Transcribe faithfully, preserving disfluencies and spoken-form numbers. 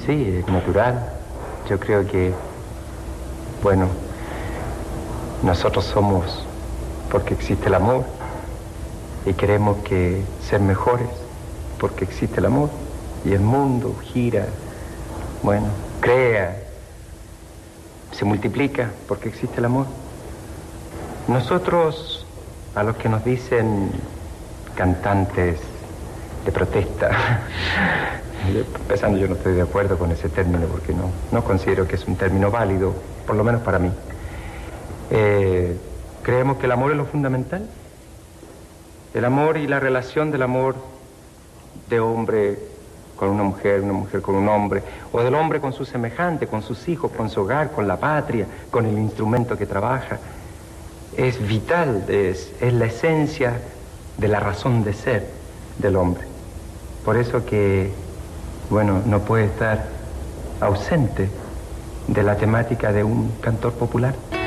Sí, es natural. Yo creo que, bueno, nosotros somos porque existe el amor y queremos que ser mejores porque existe el amor y el mundo gira, bueno, crea, se multiplica porque existe el amor. Nosotros, a los que nos dicen cantantes de protesta, empezando, yo no estoy de acuerdo con ese término porque no, no considero que es un término válido, por lo menos para mí. Eh, creemos que el amor es lo fundamental. El amor y la relación del amor de hombre con una mujer, una mujer con un hombre, o del hombre con su semejante, con sus hijos, con su hogar, con la patria, con el instrumento que trabaja, es vital, es, es la esencia de la razón de ser del hombre. Por eso que, bueno, no puede estar ausente de la temática de un cantor popular.